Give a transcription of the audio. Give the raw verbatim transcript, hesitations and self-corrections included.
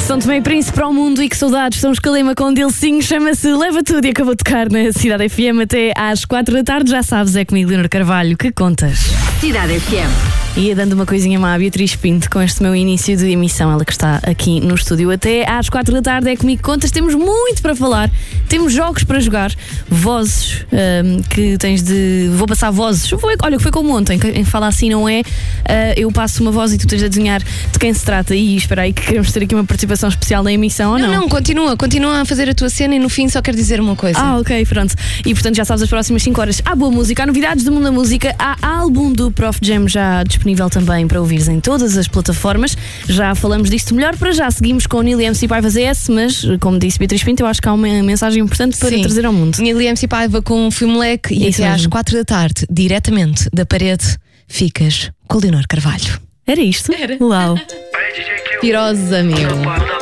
São Tomé e Príncipe para o mundo e que saudades. São os Calema com Dilcinho, chama-se Leva Tudo e acabou de tocar na Cidade F M até às quatro da tarde. Já sabes, é comigo, Leonor Carvalho, que contas? Cidade F M. Ia dando uma coisinha má à Beatriz Pinto com este meu início de emissão, ela que está aqui no estúdio até às quatro da tarde, é comigo que contas. Temos muito para falar, temos jogos para jogar, vozes um, que tens de... Vou passar vozes, foi, olha, foi como ontem, quem fala assim não é, uh, eu passo uma voz e tu tens de adivinhar de quem se trata. E espera aí que queremos ter aqui uma participação especial na emissão, ou não? Não, não, continua, continua a fazer a tua cena e no fim só quero dizer uma coisa. Ah, ok, pronto. E portanto já sabes, as próximas cinco horas há boa música, há novidades do mundo da música, há álbum do Prof Jam já disponível também para ouvires em todas as plataformas. Já falamos disto melhor, para já seguimos com o Nili M C Paiva Z S, mas como disse Beatriz Pinto, eu acho que há uma mensagem importante para Sim. trazer ao mundo. Nili M C Paiva com o Filmeleque e Isso até às mesmo. quatro da tarde, diretamente da parede, ficas com o Leonor Carvalho. Era isto? Era. Uau. Pirosa, meu.